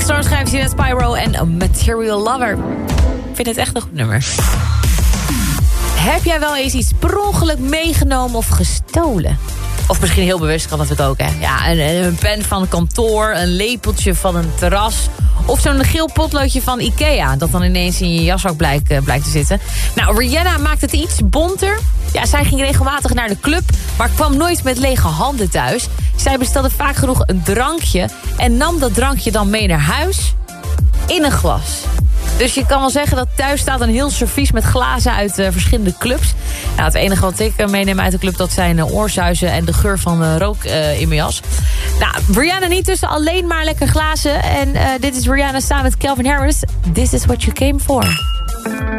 Storm schrijft hij net Spyro en Material Lover. Ik vind het echt een goed nummer. Heb jij wel eens iets per ongeluk meegenomen of gestolen? Of misschien heel bewust kan dat het ook, hè. Ja, een pen van kantoor, een lepeltje van een terras... of zo'n geel potloodje van Ikea... dat dan ineens in je jaszak blijkt te zitten. Nou, Rihanna maakt het iets bonter. Ja, zij ging regelmatig naar de club... maar kwam nooit met lege handen thuis. Zij bestelde vaak genoeg een drankje... en nam dat drankje dan mee naar huis... in een glas. Dus je kan wel zeggen dat thuis staat een heel servies met glazen uit verschillende clubs. Nou, het enige wat ik meeneem uit de club, dat zijn oorzuizen en de geur van rook in mijn jas. Nou, Rihanna niet tussen alleen maar lekker glazen. En dit is Rihanna samen met Calvin Harris. This is what you came for.